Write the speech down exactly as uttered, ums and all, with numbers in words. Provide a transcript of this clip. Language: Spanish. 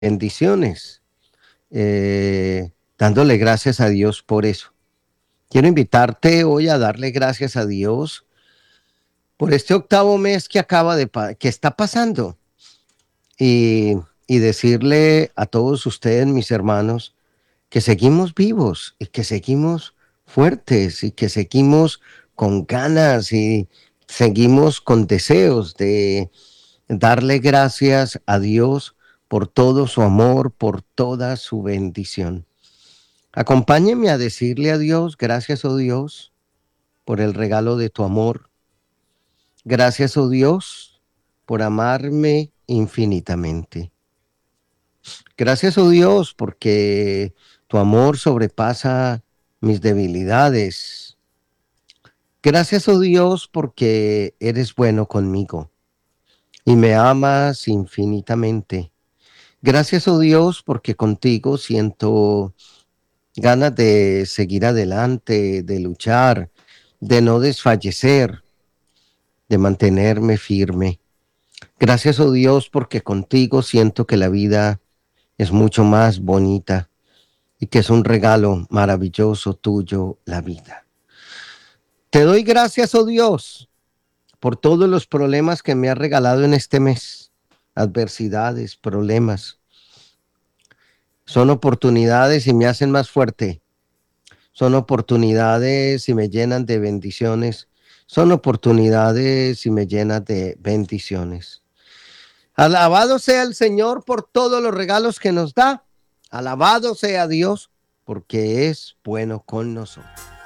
bendiciones, eh, dándole gracias a Dios por eso. Quiero invitarte hoy a darle gracias a Dios por este octavo mes que acaba de que está pasando y, y decirle a todos ustedes, mis hermanos, que seguimos vivos y que seguimos fuertes y que seguimos con ganas y seguimos con deseos de darle gracias a Dios por todo su amor, por toda su bendición. Acompáñenme a decirle a Dios, gracias, oh Dios, por el regalo de tu amor. Gracias, oh Dios, por amarme infinitamente. Gracias, oh Dios, porque tu amor sobrepasa mis debilidades. Gracias, oh Dios, porque eres bueno conmigo y me amas infinitamente. Gracias, oh Dios, porque contigo siento ganas de seguir adelante, de luchar, de no desfallecer, de mantenerme firme. Gracias, oh Dios, porque contigo siento que la vida es mucho más bonita y que es un regalo maravilloso tuyo la vida. Te doy gracias, oh Dios, por todos los problemas que me has regalado en este mes. Adversidades, problemas. Son oportunidades y me hacen más fuerte. Son oportunidades y me llenan de bendiciones. Son oportunidades y me llenan de bendiciones. Alabado sea el Señor por todos los regalos que nos da. Alabado sea Dios porque es bueno con nosotros.